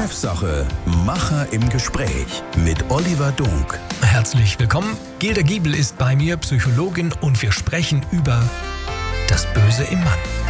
Chefsache, Macher im Gespräch mit Oliver Dunk. Herzlich willkommen. Gilda Giebel ist bei mir, Psychologin, und wir sprechen über das Böse im Mann.